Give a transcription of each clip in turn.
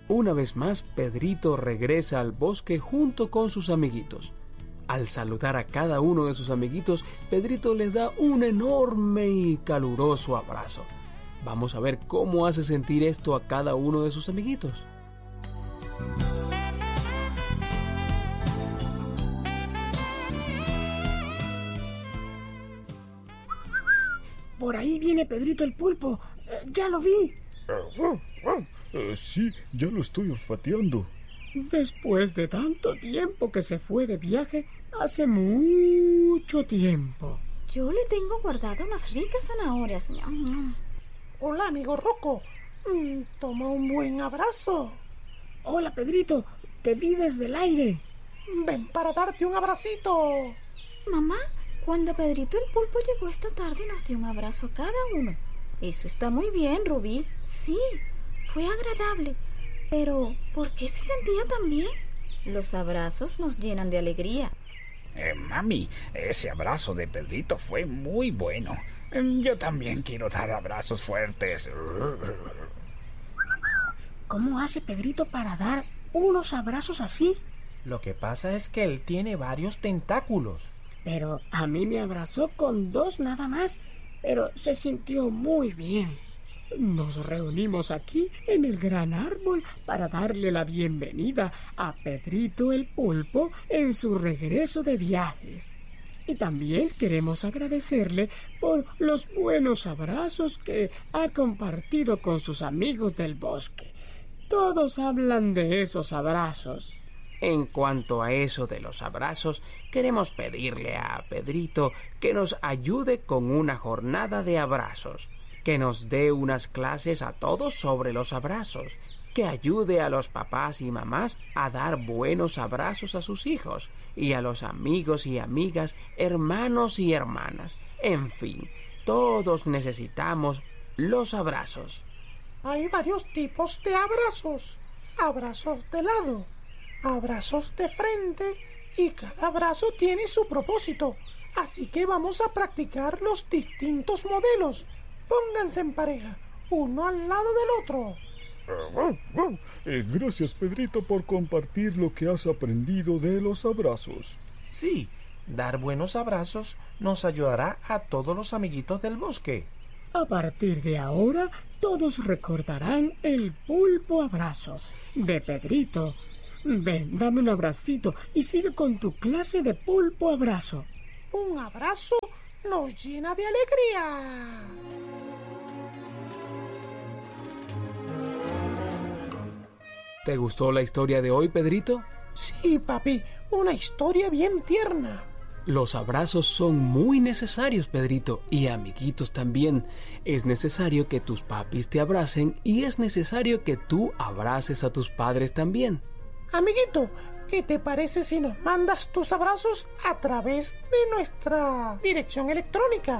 Una vez más, Pedrito regresa al bosque junto con sus amiguitos. Al saludar a cada uno de sus amiguitos, Pedrito les da un enorme y caluroso abrazo. Vamos a ver cómo hace sentir esto a cada uno de sus amiguitos. Por ahí viene Pedrito el pulpo. ¡Ya lo vi! Sí, ya lo estoy olfateando. Después de tanto tiempo que se fue de viaje, hace mucho tiempo. Yo le tengo guardada unas ricas zanahorias. Hola, amigo Rocco. Toma un buen abrazo. Hola, Pedrito. Te vi desde el aire. Ven para darte un abracito. Mamá, cuando Pedrito el pulpo llegó esta tarde nos dio un abrazo a cada uno. Eso está muy bien, Rubí. Sí, fue agradable. Pero, ¿por qué se sentía tan bien? Los abrazos nos llenan de alegría. Mami, ese abrazo de Pedrito fue muy bueno. Yo también quiero dar abrazos fuertes. ¿Cómo hace Pedrito para dar unos abrazos así? Lo que pasa es que él tiene varios tentáculos. Pero a mí me abrazó con 2 nada más, pero se sintió muy bien. Nos reunimos aquí en el gran árbol para darle la bienvenida a Pedrito el pulpo en su regreso de viajes. Y también queremos agradecerle por los buenos abrazos que ha compartido con sus amigos del bosque. Todos hablan de esos abrazos. En cuanto a eso de los abrazos, queremos pedirle a Pedrito que nos ayude con una jornada de abrazos, que nos dé unas clases a todos sobre los abrazos, que ayude a los papás y mamás a dar buenos abrazos a sus hijos, y a los amigos y amigas, hermanos y hermanas. En fin, todos necesitamos los abrazos. Hay varios tipos de abrazos. Abrazos de lado, abrazos de frente, y cada abrazo tiene su propósito. Así que vamos a practicar los distintos modelos. Pónganse en pareja, uno al lado del otro. Gracias, Pedrito, por compartir lo que has aprendido de los abrazos. Sí, dar buenos abrazos nos ayudará a todos los amiguitos del bosque. A partir de ahora, todos recordarán el pulpo abrazo de Pedrito. Ven, dame un abracito y sigue con tu clase de pulpo abrazo. Un abrazo nos llena de alegría. ¿Te gustó la historia de hoy, Pedrito? Sí, papi, una historia bien tierna. Los abrazos son muy necesarios, Pedrito, y amiguitos también. Es necesario que tus papis te abracen y es necesario que tú abraces a tus padres también. Amiguito, ¿qué te parece si nos mandas tus abrazos a través de nuestra dirección electrónica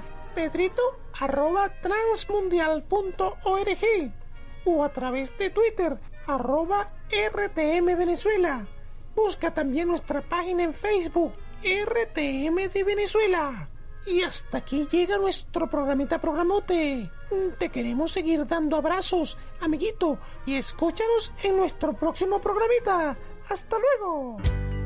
pedrito@transmundial.org o a través de Twitter @RTM Venezuela? Busca también nuestra página en Facebook RTM de Venezuela. Y hasta aquí llega nuestro programote. Te queremos seguir dando abrazos, amiguito, y escúchanos en nuestro próximo programita. ¡Hasta luego!